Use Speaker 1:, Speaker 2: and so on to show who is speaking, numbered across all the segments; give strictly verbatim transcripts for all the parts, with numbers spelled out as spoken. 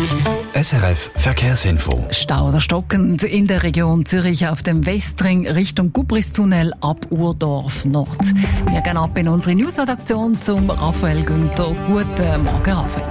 Speaker 1: S R F Verkehrsinfo.
Speaker 2: Stau oder stockend in der Region Zürich auf dem Westring Richtung Gubristunnel ab Urdorf Nord. Wir gehen ab in unsere Newsredaktion zum Raphael Günther. Guten Morgen, Raphael.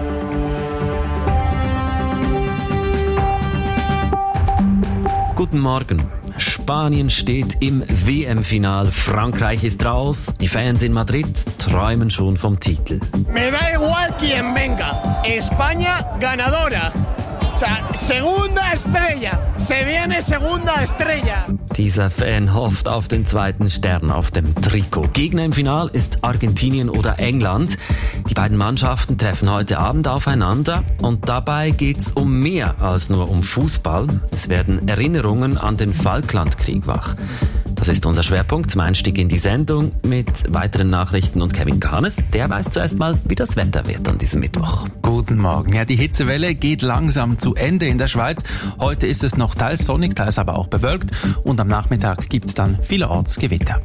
Speaker 3: Guten Morgen. Spanien steht im W M-Final. Frankreich ist raus. Die Fans in Madrid träumen schon vom Titel.
Speaker 4: Me da igual quien venga. España ganadora. O sea, segunda estrella. Se viene segunda estrella.
Speaker 3: Dieser Fan hofft auf den zweiten Stern auf dem Trikot. Gegner im Final ist Argentinien oder England. Die beiden Mannschaften treffen heute Abend aufeinander und dabei geht's um mehr als nur um Fußball. Es werden Erinnerungen an den Falklandkrieg wach. Das ist unser Schwerpunkt zum Einstieg in die Sendung mit weiteren Nachrichten und Kevin Kahnes. Der weiß zuerst mal, wie das Wetter wird an diesem Mittwoch.
Speaker 5: Guten Morgen. Ja, die Hitzewelle geht langsam zu Ende in der Schweiz. Heute ist es noch teils sonnig, teils aber auch bewölkt und am Nachmittag gibt's dann vielerorts Gewitter.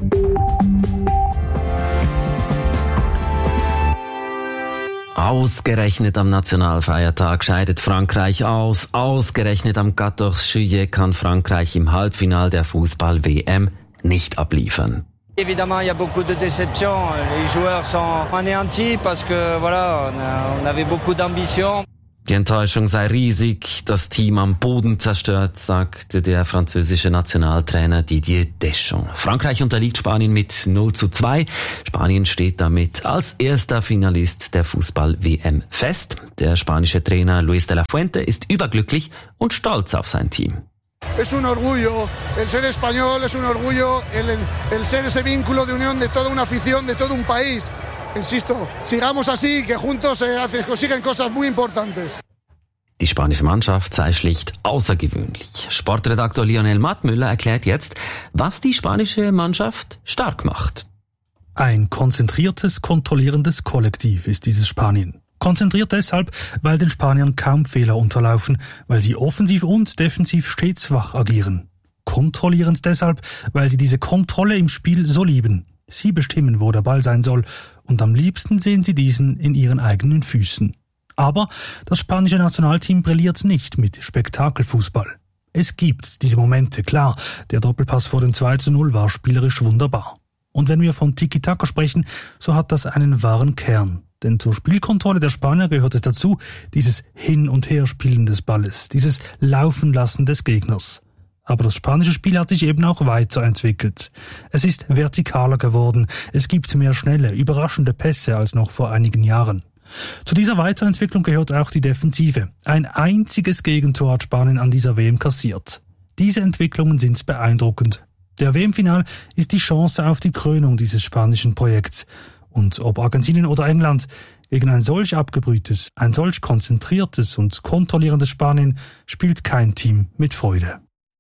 Speaker 3: Ausgerechnet am Nationalfeiertag scheidet Frankreich aus. Ausgerechnet am quatorze juillet kann Frankreich im Halbfinale der Fußball-W M nicht abliefern.
Speaker 6: Évidemment, il y a beaucoup de déceptions. Les joueurs sont anéantis parce que voilà, on avait beaucoup d'ambition.
Speaker 3: Die Enttäuschung sei riesig, das Team am Boden zerstört, sagte der französische Nationaltrainer Didier Deschamps. Frankreich unterliegt Spanien mit null zu zwei. Spanien steht damit als erster Finalist der Fußball-W M fest. Der spanische Trainer Luis de la Fuente ist überglücklich und stolz auf sein Team.
Speaker 7: Es un orgullo el ser español, es un orgullo el, el ser ese vínculo de unión de toda una afición, de todo un país. Insisto, sigamos así, que juntos se consiguen cosas muy importantes.
Speaker 3: Die spanische Mannschaft sei schlicht außergewöhnlich. Sportredaktor Lionel Mattmüller erklärt jetzt, was die spanische Mannschaft stark macht.
Speaker 8: Ein konzentriertes, kontrollierendes Kollektiv ist dieses Spanien. Konzentriert deshalb, weil den Spaniern kaum Fehler unterlaufen, weil sie offensiv und defensiv stets wach agieren. Kontrollierend deshalb, weil sie diese Kontrolle im Spiel so lieben. Sie bestimmen, wo der Ball sein soll, und am liebsten sehen sie diesen in ihren eigenen Füßen. Aber das spanische Nationalteam brilliert nicht mit Spektakelfußball. Es gibt diese Momente, klar, der Doppelpass vor dem zwei zu null war spielerisch wunderbar. Und wenn wir von Tiki-Taka sprechen, so hat das einen wahren Kern. Denn zur Spielkontrolle der Spanier gehört es dazu, dieses Hin- und Herspielen des Balles, dieses Laufenlassen des Gegners. Aber das spanische Spiel hat sich eben auch weiterentwickelt. Es ist vertikaler geworden. Es gibt mehr schnelle, überraschende Pässe als noch vor einigen Jahren. Zu dieser Weiterentwicklung gehört auch die Defensive. Ein einziges Gegentor hat Spanien an dieser W M kassiert. Diese Entwicklungen sind beeindruckend. Der W M-Final ist die Chance auf die Krönung dieses spanischen Projekts. Und ob Argentinien oder England, gegen ein solch abgebrühtes, ein solch konzentriertes und kontrollierendes Spanien spielt kein Team mit Freude.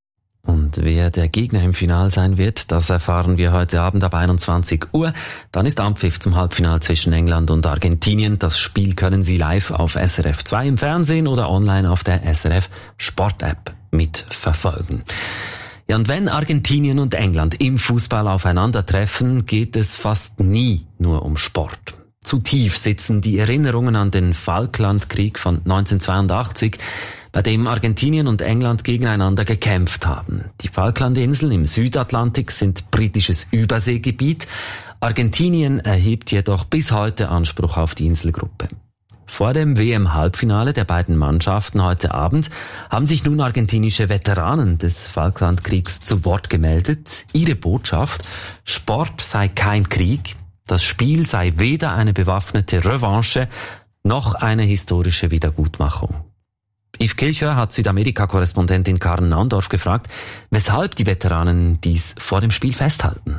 Speaker 3: Und wer der Gegner im Finale sein wird, das erfahren wir heute Abend ab einundzwanzig Uhr. Dann ist Anpfiff zum Halbfinale zwischen England und Argentinien. Das Spiel können Sie live auf S R F zwei im Fernsehen oder online auf der S R F Sport App mitverfolgen. Ja, und wenn Argentinien und England im Fußball aufeinandertreffen, geht es fast nie nur um Sport. Zu tief sitzen die Erinnerungen an den Falklandkrieg von neunzehnhundertzweiundachtzig, bei dem Argentinien und England gegeneinander gekämpft haben. Die Falklandinseln im Südatlantik sind britisches Überseegebiet. Argentinien erhebt jedoch bis heute Anspruch auf die Inselgruppe. Vor dem W M-Halbfinale der beiden Mannschaften heute Abend haben sich nun argentinische Veteranen des Falklandkriegs zu Wort gemeldet. Ihre Botschaft: Sport sei kein Krieg, das Spiel sei weder eine bewaffnete Revanche noch eine historische Wiedergutmachung. Yves Kilcher hat Südamerika-Korrespondentin Karen Naundorf gefragt, weshalb die Veteranen dies vor dem Spiel festhalten.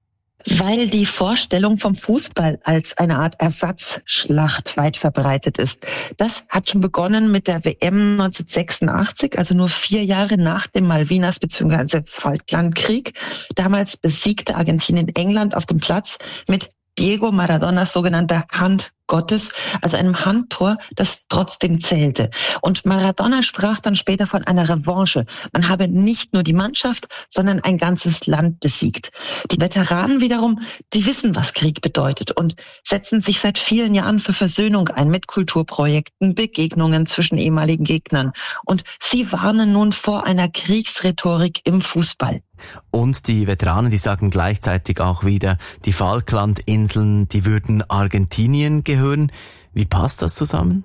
Speaker 9: Weil die Vorstellung vom Fußball als eine Art Ersatzschlacht weit verbreitet ist. Das hat schon begonnen mit der W M neunzehnhundertsechsundachtzig, also nur vier Jahre nach dem Malvinas- bzw. Falklandkrieg. Damals besiegte Argentinien England auf dem Platz mit Diego Maradonas sogenannter Hand Gottes, also einem Handtor, das trotzdem zählte. Und Maradona sprach dann später von einer Revanche. Man habe nicht nur die Mannschaft, sondern ein ganzes Land besiegt. Die Veteranen wiederum, die wissen, was Krieg bedeutet und setzen sich seit vielen Jahren für Versöhnung ein mit Kulturprojekten, Begegnungen zwischen ehemaligen Gegnern. Und sie warnen nun vor einer Kriegsrhetorik im Fußball.
Speaker 10: Und die Veteranen, die sagen gleichzeitig auch wieder, die Falklandinseln, die würden Argentinien gehören. Wie passt das zusammen?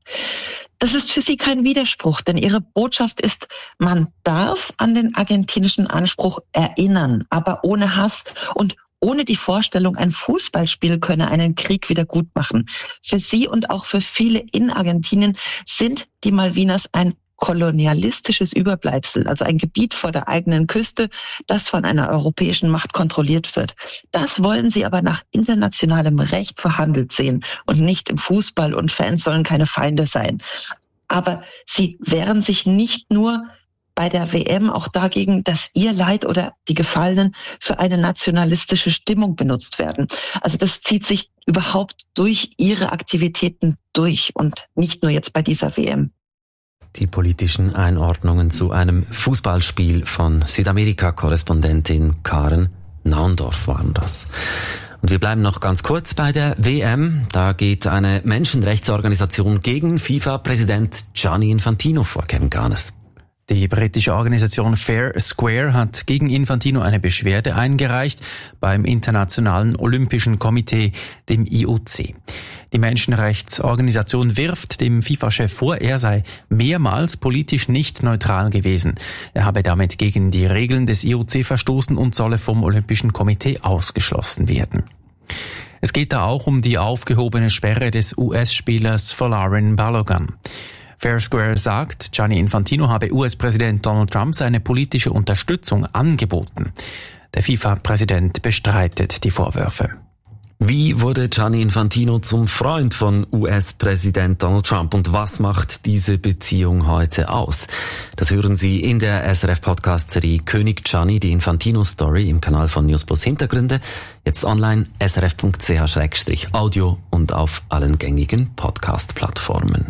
Speaker 9: Das ist für sie kein Widerspruch, denn ihre Botschaft ist, man darf an den argentinischen Anspruch erinnern, aber ohne Hass und ohne die Vorstellung, ein Fußballspiel könne einen Krieg wieder gut machen. Für sie und auch für viele in Argentinien sind die Malvinas ein kolonialistisches Überbleibsel, also ein Gebiet vor der eigenen Küste, das von einer europäischen Macht kontrolliert wird. Das wollen sie aber nach internationalem Recht verhandelt sehen und nicht im Fußball, und Fans sollen keine Feinde sein. Aber sie wehren sich nicht nur bei der W M auch dagegen, dass ihr Leid oder die Gefallenen für eine nationalistische Stimmung benutzt werden. Also das zieht sich überhaupt durch ihre Aktivitäten durch und nicht nur jetzt bei dieser W M.
Speaker 3: Die politischen Einordnungen zu einem Fußballspiel von Südamerika-Korrespondentin Karen Naundorf waren das. Und wir bleiben noch ganz kurz bei der W M. Da geht eine Menschenrechtsorganisation gegen FIFA-Präsident Gianni Infantino vor, Kevin Garnes.
Speaker 5: Die britische Organisation Fair Square hat gegen Infantino eine Beschwerde eingereicht beim Internationalen Olympischen Komitee, dem I O C. Die Menschenrechtsorganisation wirft dem FIFA-Chef vor, er sei mehrmals politisch nicht neutral gewesen. Er habe damit gegen die Regeln des I O C verstoßen und solle vom Olympischen Komitee ausgeschlossen werden. Es geht da auch um die aufgehobene Sperre des U S-Spielers Folarin Balogun. Fair Square sagt, Gianni Infantino habe U S-Präsident Donald Trump seine politische Unterstützung angeboten. Der FIFA-Präsident bestreitet die Vorwürfe.
Speaker 3: Wie wurde Gianni Infantino zum Freund von U S-Präsident Donald Trump und was macht diese Beziehung heute aus? Das hören Sie in der S R F-Podcast-Serie König Gianni, die Infantino-Story im Kanal von Newsbus Hintergründe. Jetzt online s r f punkt c h slash audio und auf allen gängigen Podcast-Plattformen.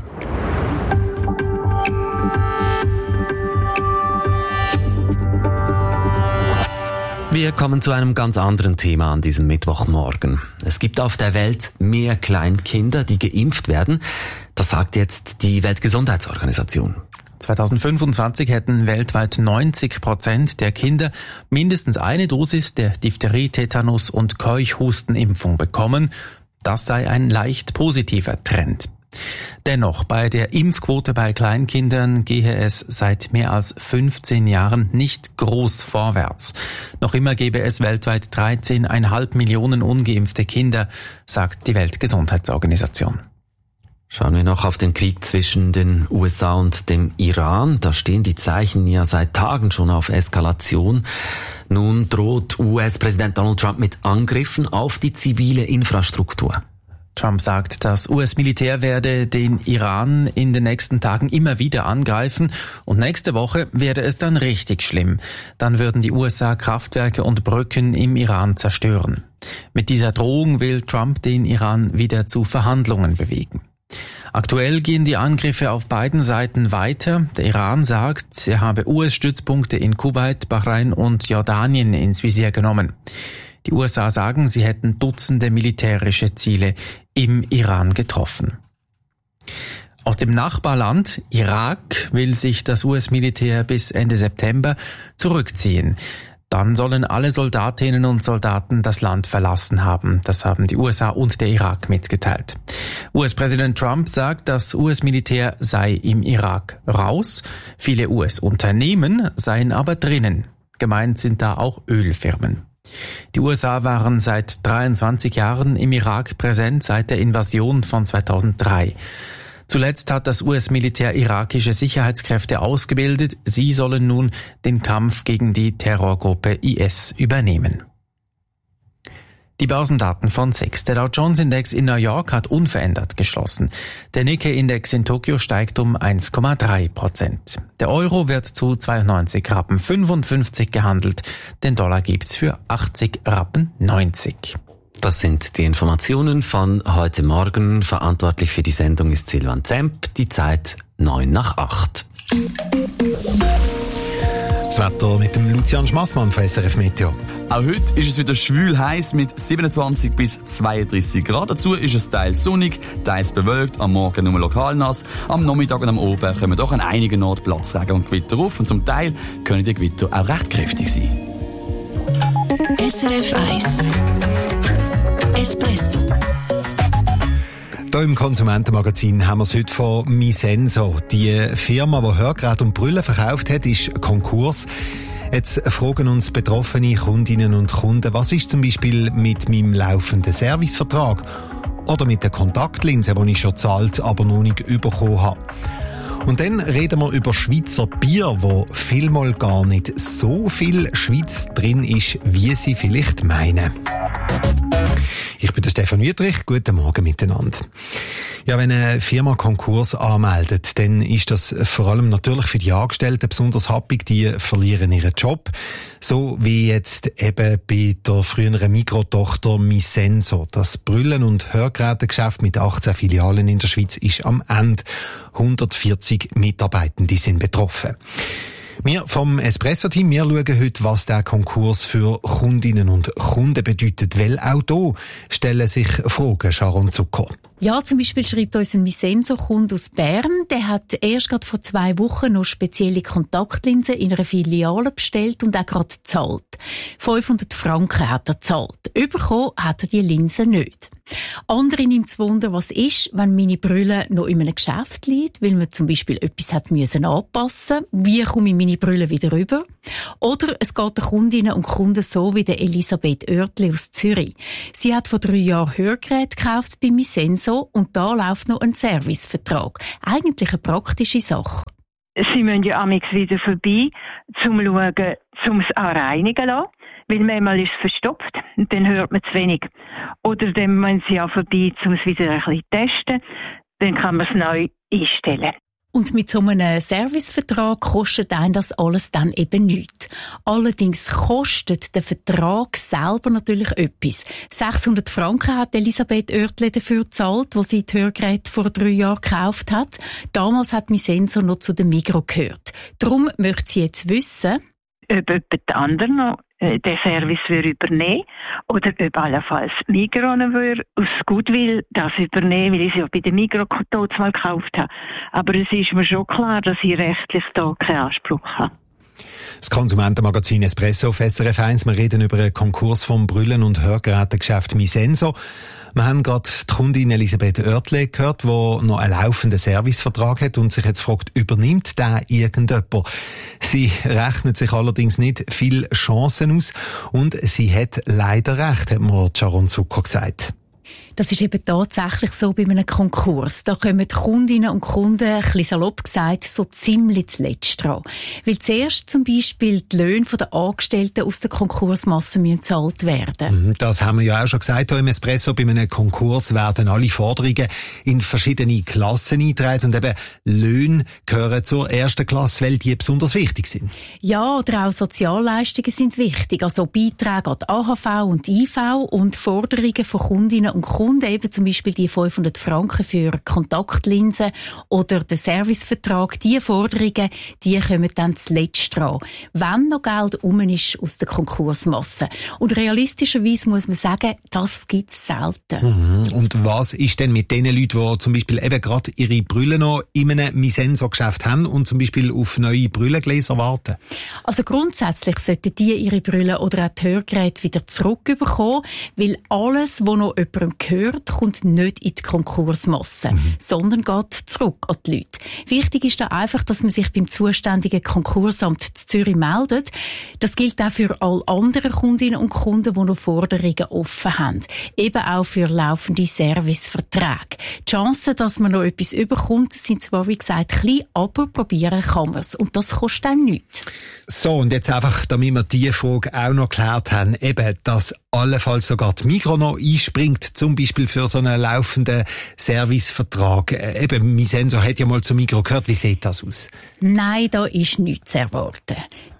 Speaker 3: Wir kommen zu einem ganz anderen Thema an diesem Mittwochmorgen. Es gibt auf der Welt mehr Kleinkinder, die geimpft werden. Das sagt jetzt die Weltgesundheitsorganisation.
Speaker 5: zwanzig fünfundzwanzig hätten weltweit neunzig Prozent der Kinder mindestens eine Dosis der Diphtherie-, Tetanus- und Keuchhustenimpfung bekommen. Das sei ein leicht positiver Trend. Dennoch, bei der Impfquote bei Kleinkindern gehe es seit mehr als fünfzehn Jahren nicht groß vorwärts. Noch immer gebe es weltweit dreizehn Komma fünf Millionen ungeimpfte Kinder, sagt die Weltgesundheitsorganisation.
Speaker 3: Schauen wir noch auf den Krieg zwischen den U S A und dem Iran. Da stehen die Zeichen ja seit Tagen schon auf Eskalation. Nun droht U S-Präsident Donald Trump mit Angriffen auf die zivile Infrastruktur.
Speaker 5: Trump sagt, das U S-Militär werde den Iran in den nächsten Tagen immer wieder angreifen und nächste Woche werde es dann richtig schlimm. Dann würden die U S A Kraftwerke und Brücken im Iran zerstören. Mit dieser Drohung will Trump den Iran wieder zu Verhandlungen bewegen. Aktuell gehen die Angriffe auf beiden Seiten weiter. Der Iran sagt, er habe U S-Stützpunkte in Kuwait, Bahrain und Jordanien ins Visier genommen. Die U S A sagen, sie hätten Dutzende militärische Ziele im Iran getroffen. Aus dem Nachbarland Irak will sich das U S-Militär bis Ende September zurückziehen. Dann sollen alle Soldatinnen und Soldaten das Land verlassen haben. Das haben die U S A und der Irak mitgeteilt. U S-Präsident Trump sagt, das U S-Militär sei im Irak raus. Viele U S-Unternehmen seien aber drinnen. Gemeint sind da auch Ölfirmen. Die U S A waren seit dreiundzwanzig Jahren im Irak präsent seit der Invasion von zweitausenddrei. Zuletzt hat das U S-Militär irakische Sicherheitskräfte ausgebildet. Sie sollen nun den Kampf gegen die Terrorgruppe I S übernehmen. Die Börsendaten von S I X. Der Dow Jones Index in New York hat unverändert geschlossen. Der Nikkei-Index in Tokio steigt um eins Komma drei Prozent. Der Euro wird zu zweiundneunzig Rappen fünfundfünfzig gehandelt. Den Dollar gibt's für achtzig Rappen neunzig.
Speaker 3: Das sind die Informationen von heute Morgen. Verantwortlich für die Sendung ist Silvan Zemp. Die Zeit neun nach acht.
Speaker 11: Das Wetter mit dem Lucian Schmassmann von S R F Meteo.
Speaker 12: Auch heute ist es wieder schwül heiß mit siebenundzwanzig bis zweiunddreissig Grad. Dazu ist es teils sonnig, teils bewölkt, am Morgen nur lokal nass. Am Nachmittag und am Abend kommen doch an einigen Orten Platzregen und Gewitter auf. Und zum Teil können die Gewitter auch recht kräftig sein.
Speaker 13: S R F eins Espresso.
Speaker 11: Hier im Konsumentenmagazin haben wir es heute von Misenso. Die Firma, die Hörgeräte und Brüllen verkauft hat, ist Konkurs. Jetzt fragen uns betroffene Kundinnen und Kunden, was ist zum Beispiel mit meinem laufenden Servicevertrag oder mit der Kontaktlinse, die ich schon zahlt, aber noch nicht bekommen habe. Und dann reden wir über Schweizer Bier, wo vielmal gar nicht so viel Schweiz drin ist, wie sie vielleicht meinen. Ich bin der Stefan Wüthrich. Guten Morgen miteinander. Ja, wenn eine Firma Konkurs anmeldet, dann ist das vor allem natürlich für die Angestellten besonders happig. Die verlieren ihren Job. So wie jetzt eben bei der früheren Mikrotochter Misenso. Das Brüllen- und Hörgerätegeschäft mit achtzehn Filialen in der Schweiz ist am Ende. hundertvierzig Mitarbeitende sind betroffen. Wir vom Espresso-Team, wir schauen heute, was der Konkurs für Kundinnen und Kunden bedeutet. Weil auch hier stellen sich Fragen, Sharon Zucker.
Speaker 14: Ja, zum Beispiel schreibt uns ein Misenso-Kunde aus Bern, der hat erst gerade vor zwei Wochen noch spezielle Kontaktlinsen in einer Filiale bestellt und auch gerade gezahlt. fünfhundert Franken hat er gezahlt. Bekommen hat er die Linsen nicht. Andere nimmt es Wunder, was ist, wenn meine Brille noch in einem Geschäft liegt, weil man zum Beispiel etwas hat müssen anpassen. Wie komme ich meine Brille wieder rüber? Oder es geht den Kundinnen und Kunden so wie der Elisabeth Oertli aus Zürich. Sie hat vor drei Jahren Hörgeräte gekauft bei Misenso und da läuft noch ein Servicevertrag. Eigentlich eine praktische Sache.
Speaker 15: Sie müssen ja amigs wieder vorbei, zum schauen, zum es reinigen lassen. Weil manchmal ist es verstopft und dann hört man zu wenig. Oder dann müssen sie auch vorbei, um es wieder ein bisschen testen. Dann kann man es neu einstellen.
Speaker 14: Und mit so einem Servicevertrag kostet einen das alles dann eben nichts. Allerdings kostet der Vertrag selber natürlich etwas. sechshundert Franken hat Elisabeth Oertli dafür gezahlt, wo sie die Hörgeräte vor drei Jahren gekauft hat. Damals hat Misenso noch zu der Migro gehört. Darum möchte sie jetzt wissen,
Speaker 15: ob jemand anderes noch den Service würde übernehmen oder ob allenfalls Migros würde aus Gutwill das übernehmen, weil ich sie ja bei der Migros mal gekauft habe. Aber es ist mir schon klar, dass ich rechtlich da keinen Anspruch habe.
Speaker 11: Das Konsumentenmagazin Espresso auf S R F eins. Wir reden über einen Konkurs vom Brüllen- und Hörgerätegeschäft Misenso. Wir haben gerade die Kundin Elisabeth Oertli gehört, die noch einen laufenden Servicevertrag hat und sich jetzt fragt, übernimmt der irgendjemand? Sie rechnet sich allerdings nicht viele Chancen aus und sie hat leider recht, hat mir Sharon Zucker gesagt.
Speaker 14: Das ist eben tatsächlich so bei einem Konkurs. Da kommen die Kundinnen und Kunden, ein bisschen salopp gesagt, so ziemlich zuletzt dran. Weil zuerst zum Beispiel die Löhne der Angestellten aus der Konkursmasse müssen gezahlt werden.
Speaker 11: Das haben wir ja auch schon gesagt hier im Espresso. Bei einem Konkurs werden alle Forderungen in verschiedene Klassen eingetragen und eben Löhne gehören zur ersten Klasse, weil die besonders wichtig sind.
Speaker 14: Ja, oder auch Sozialleistungen sind wichtig. Also Beiträge an die A H V und I V und Forderungen von Kundinnen und Kunden, eben zum Beispiel die fünfhundert Franken für Kontaktlinsen oder den Servicevertrag, die Forderungen, die kommen dann zuletzt dran, wenn noch Geld rum ist aus der Konkursmasse. Und realistischerweise muss man sagen, das gibt es selten.
Speaker 11: Mhm. Und was ist denn mit den Leuten, die zum Beispiel eben gerade ihre Brille noch in einem Misenso-Geschäft haben und zum Beispiel auf neue Brillengläser warten?
Speaker 14: Also grundsätzlich sollten die ihre Brille oder auch die Hörgeräte wieder zurückbekommen, weil alles, was noch jemandem gehört, kommt nicht in die Konkursmasse, mhm. sondern geht zurück an die Leute. Wichtig ist da einfach, dass man sich beim zuständigen Konkursamt zu Zürich meldet. Das gilt auch für alle anderen Kundinnen und Kunden, die noch Forderungen offen haben. Eben auch für laufende Serviceverträge. Die Chancen, dass man noch etwas überkommt, sind zwar, wie gesagt, klein, aber probieren kann man es. Und das kostet auch nichts.
Speaker 11: So, und jetzt einfach, damit wir diese Frage auch noch geklärt haben, eben, dass allenfalls sogar die Migros noch einspringt, zum Beispiel für so einen laufenden Servicevertrag. Äh, eben, Misenso hat ja mal zu Migros gehört. Wie sieht das aus?
Speaker 14: Nein, da ist nichts zu erwarten.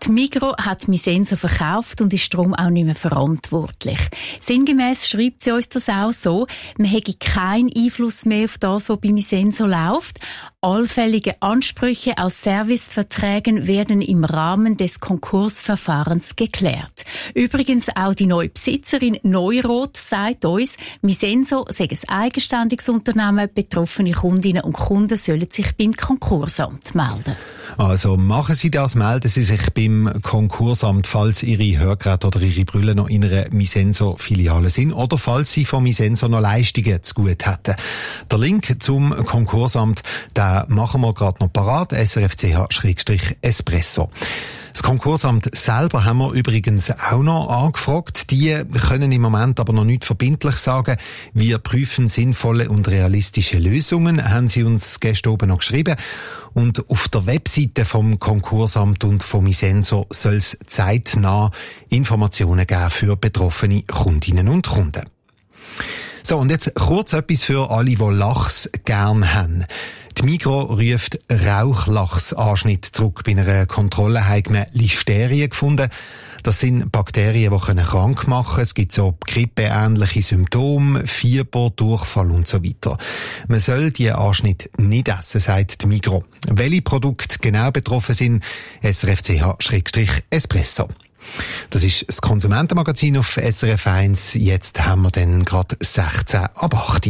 Speaker 14: Die Migros hat Misenso verkauft und ist darum auch nicht mehr verantwortlich. Sinngemäss schreibt sie uns das auch so, man hätte keinen Einfluss mehr auf das, was bei Misenso läuft. Allfällige Ansprüche aus Serviceverträgen werden im Rahmen des Konkursverfahrens geklärt. Übrigens auch die neue Besitzerin Neuroth sagt uns, Misenso sei ein eigenständiges Unternehmen, betroffene Kundinnen und Kunden sollen sich beim Konkursamt melden.
Speaker 11: Also machen Sie das, melden Sie sich beim Konkursamt, falls Ihre Hörgeräte oder Ihre Brille noch in einer Misenso-Filiale sind oder falls Sie von Misenso noch Leistungen zu gut hätten. Der Link zum Konkursamt, den machen wir gerade noch parat, S R F C H Espresso. Das Konkursamt selber haben wir übrigens auch noch angefragt. Die können im Moment aber noch nicht verbindlich sagen. Wir prüfen sinnvolle und realistische Lösungen, haben sie uns gestern oben noch geschrieben. Und auf der Webseite vom Konkursamt und vom Misenso soll es zeitnah Informationen geben für betroffene Kundinnen und Kunden. So, und jetzt kurz etwas für alle, die Lachs gern haben. Die Migros ruft Rauchlachsanschnitt zurück. Bei einer Kontrolle haben wir Listerien gefunden. Das sind Bakterien, die krank machen können. Es gibt so grippeähnliche Symptome, Fieber, Durchfall und so weiter. Man soll diese Anschnitte nicht essen, sagt die Migros. Welche Produkte genau betroffen sind, S R F C H Espresso. Das ist das Konsumentenmagazin auf S R F eins. Jetzt haben wir dann gerade sechzehn ab acht.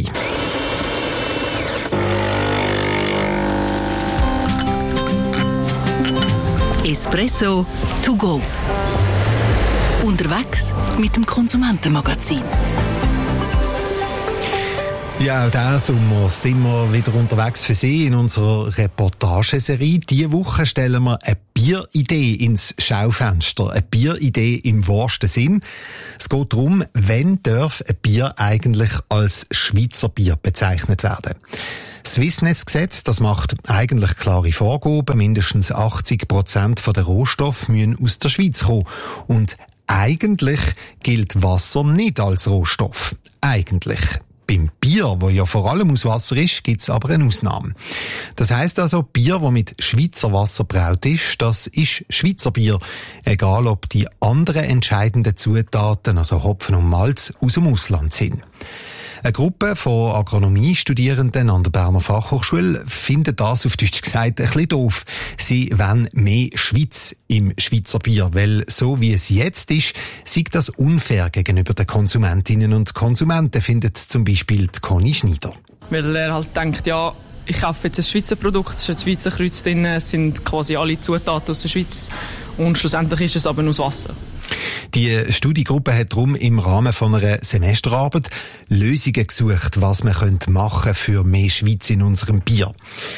Speaker 13: Espresso to go. Unterwegs mit dem Konsumentenmagazin.
Speaker 11: Ja, auch diesen Sommer sind wir wieder unterwegs für Sie in unserer Reportageserie. Diese Woche stellen wir eine Bieridee ins Schaufenster. Eine Bieridee im wahrsten Sinn. Es geht darum, wann darf ein Bier eigentlich als Schweizer Bier bezeichnet werden. Das Swissnetz-Gesetz, das macht eigentlich klare Vorgaben. Mindestens achtzig Prozent der Rohstoffe müssen aus der Schweiz kommen. Und eigentlich gilt Wasser nicht als Rohstoff. Eigentlich. Beim Bier, wo ja vor allem aus Wasser ist, gibt's aber eine Ausnahme. Das heisst also, Bier, das mit Schweizer Wasser braut ist, das ist Schweizer Bier. Egal, ob die anderen entscheidenden Zutaten, also Hopfen und Malz, aus dem Ausland sind. Eine Gruppe von Agronomiestudierenden an der Berner Fachhochschule findet das auf Deutsch gesagt ein bisschen doof. Sie wollen mehr Schweiz im Schweizer Bier, weil so wie es jetzt ist, sei das unfair gegenüber den Konsumentinnen und Konsumenten, findet zum Beispiel die Conny Schneider.
Speaker 16: Weil er halt denkt, ja, ich kaufe jetzt ein Schweizer Produkt, es ist ein Schweizer Kreuz drin, es sind quasi alle Zutaten aus der Schweiz und schlussendlich ist es aber aus Wasser.
Speaker 11: Die Studiegruppe hat darum im Rahmen von einer Semesterarbeit Lösungen gesucht, was man machen könnte für mehr Schweiz in unserem Bier.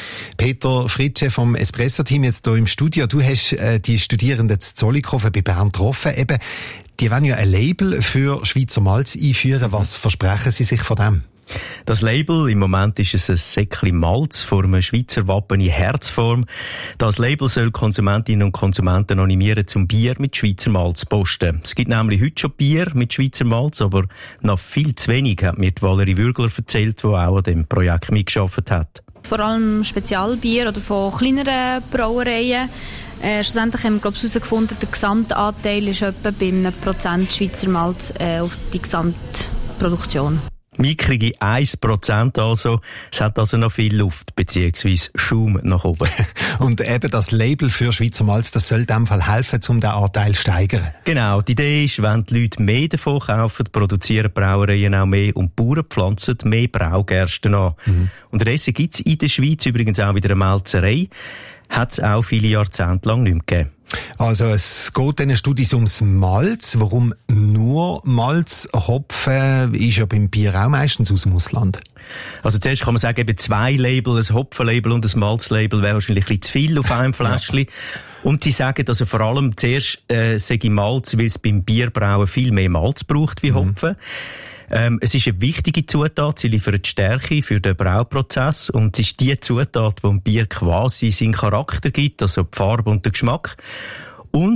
Speaker 11: Peter Fritsche vom Espresso-Team jetzt hier im Studio. Du hast äh, die Studierenden zu Zollikofen bei Bern getroffen. Eben, die wollen ja ein Label für Schweizer Malz einführen. Was versprechen sie sich von dem?
Speaker 17: Das Label, im Moment ist es ein Säckchen Malz vor einem Schweizer Wappen in Herzform. Das Label soll Konsumentinnen und Konsumenten animieren, zum Bier mit Schweizer Malz zu posten. Es gibt nämlich heute schon Bier mit Schweizer Malz, aber noch viel zu wenig, hat mir Valerie Würgler erzählt, die auch an dem Projekt mitgearbeitet hat.
Speaker 18: Vor allem Spezialbier oder von kleineren Brauereien. Äh, schlussendlich haben wir glaube ich, herausgefunden, der Gesamtanteil ist etwa bei einem Prozent Schweizer Malz äh, auf die Gesamtproduktion.
Speaker 17: Mickrige ein Prozent also. Es hat also noch viel Luft bzw. Schaum nach oben.
Speaker 11: Und eben das Label für Schweizer Malz, das soll in dem Fall helfen, um den Anteil zu steigern.
Speaker 17: Genau, die Idee ist, wenn die Leute mehr davon kaufen, produzieren Brauereien auch mehr und Bauern pflanzen mehr Braugersten an. Mhm. Unterdessen gibt es in der Schweiz übrigens auch wieder eine Melzerei. Hat es auch viele Jahrzehnte lang nicht mehr gegeben.
Speaker 11: Also es geht in den Studien ums Malz. Warum nur Malz? Hopfen ist ja beim Bier auch meistens aus dem Ausland.
Speaker 17: Also zuerst kann man sagen, eben zwei Label, ein Hopfenlabel und ein Malzlabel wäre wahrscheinlich ein bisschen zu viel auf einem Fläschchen. Ja. Und sie sagen, dass also vor allem zuerst äh, sage Malz, weil es beim Bierbrauen viel mehr Malz braucht wie Hopfen. Mhm. Ähm, es ist eine wichtige Zutat, sie liefert Stärke für den Brauprozess und es ist die Zutat, die dem Bier quasi seinen Charakter gibt, also die Farbe und den Geschmack. Und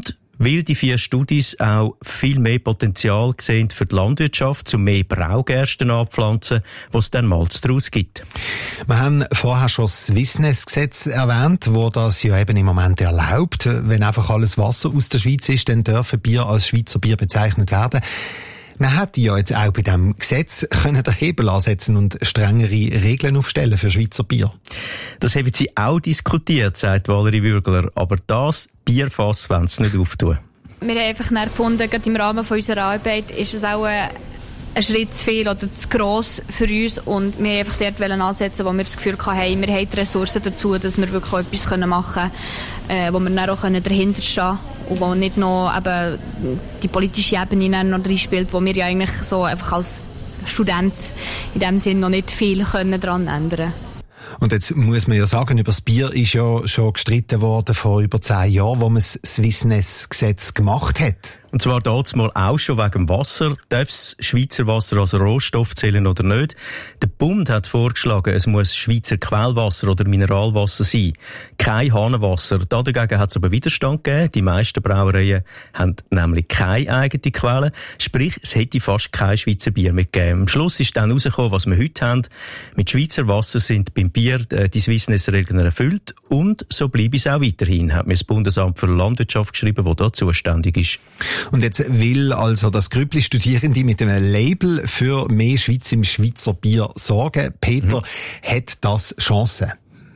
Speaker 17: weil die vier Studis auch viel mehr Potenzial sehen für die Landwirtschaft, um mehr Braugersten anpflanzen, was es dann Malz daraus gibt.
Speaker 11: Wir haben vorher schon das Swissness-Gesetz erwähnt, wo das ja eben im Moment erlaubt. Wenn einfach alles Wasser aus der Schweiz ist, dann dürfen Bier als Schweizer Bier bezeichnet werden. Man hätte ja jetzt auch bei diesem Gesetz können den Hebel ansetzen und strengere Regeln aufstellen für Schweizer Bier.
Speaker 17: Das haben sie auch diskutiert, sagt Valerie Würgler. Aber das Bierfass wollen sie nicht auftun.
Speaker 18: Wir haben einfach gefunden, gerade im Rahmen von unserer Arbeit ist es auch ein, ein Schritt zu viel oder zu gross für uns. Und wir wollten einfach dort ansetzen, wo wir das Gefühl hatten, wir haben die Ressourcen dazu, dass wir wirklich etwas machen können, äh, wo wir dann auch dahinter stehen können. Und wo nicht noch eben die politische Ebene noch reinspielt, wo wir ja eigentlich so einfach als Student in dem Sinn noch nicht viel können daran ändern.
Speaker 11: Und jetzt muss man ja sagen, über das Bier ist ja schon gestritten worden vor über zehn Jahren, wo man das Swissness-Gesetz gemacht hat.
Speaker 17: Und zwar dort mal auch schon wegen dem Wasser. Darf das Schweizer Wasser als Rohstoff zählen oder nicht? Der Bund hat vorgeschlagen, es muss Schweizer Quellwasser oder Mineralwasser sein. Kein Hahnenwasser. Dagegen hat es aber Widerstand gegeben. Die meisten Brauereien haben nämlich keine eigene Quelle. Sprich, es hätte fast kein Schweizer Bier mehr gegeben. Am Schluss ist dann herausgekommen, was wir heute haben. Mit Schweizer Wasser sind beim Bier die Swissness-Regeln erfüllt. Und so bleibt es auch weiterhin, hat mir das Bundesamt für Landwirtschaft geschrieben, das da zuständig ist.
Speaker 11: Und jetzt will also das Grüppli Studierende mit einem Label für mehr Schweiz im Schweizer Bier sorgen. Peter, mhm. hat das Chancen?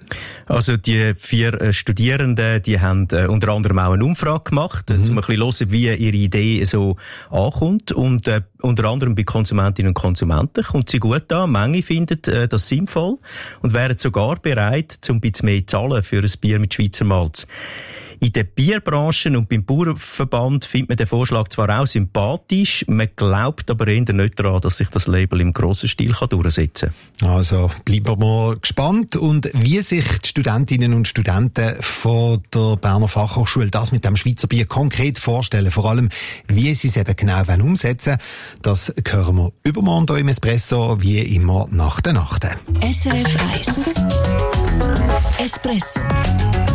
Speaker 17: Also die vier Studierenden, die haben äh, unter anderem auch eine Umfrage gemacht, mhm. um ein bisschen zu hören, wie ihre Idee so ankommt. Und äh, unter anderem bei Konsumentinnen und Konsumenten kommt sie gut an. Manche finden äh, das sinnvoll und wären sogar bereit, um ein bisschen mehr zu zahlen für ein Bier mit Schweizer Malz. In den Bierbranchen und beim Bauernverband findet man den Vorschlag zwar auch sympathisch, man glaubt aber eher nicht daran, dass sich das Label im grossen Stil durchsetzen kann.
Speaker 11: Also bleiben wir mal gespannt. Und wie sich die Studentinnen und Studenten von der Berner Fachhochschule das mit dem Schweizer Bier konkret vorstellen, vor allem wie sie es eben genau umsetzen wollen, das hören wir übermorgen hier im Espresso, wie immer nach der Nacht.
Speaker 13: S R F eins Espresso.